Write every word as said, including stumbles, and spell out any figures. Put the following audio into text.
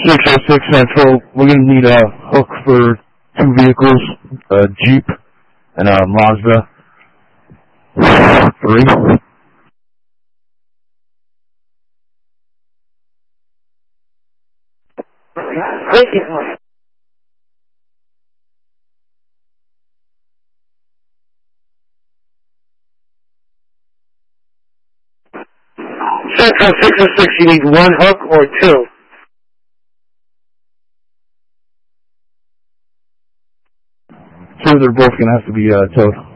six oh six Central, we're going to need a hook for two vehicles, a Jeep and a Mazda three. Thank you. Central six oh six, you need one hook or two? So they're both going to have to be uh, towed.